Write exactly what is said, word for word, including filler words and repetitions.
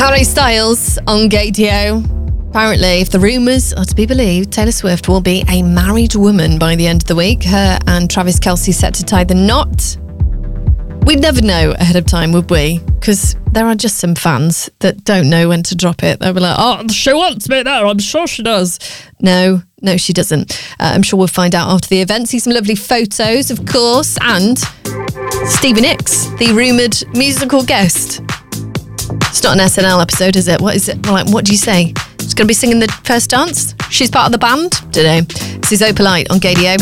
Harry Styles on Gaydio. Apparently, if the rumours are to be believed, Taylor Swift will be a married woman by the end of the week. Her and Travis Kelce set to tie the knot. We'd never know ahead of time, would we? Because there are just some fans that don't know when to drop it. They'll be like, oh, she wants me there. I'm sure she does. No, no, she doesn't. Uh, I'm sure we'll find out after the event. See some lovely photos, of course. And Stevie Nicks, the rumoured musical guest. It's not an S N L episode, is it? What is it? Like, what do you say? She's going to be singing the first dance? She's part of the band? Don't know. This is Opalite on Gaydio.